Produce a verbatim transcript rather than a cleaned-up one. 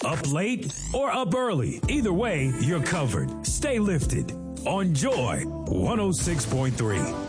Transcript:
Up late or up early, either way, you're covered. Stay lifted on Joy one oh six point three.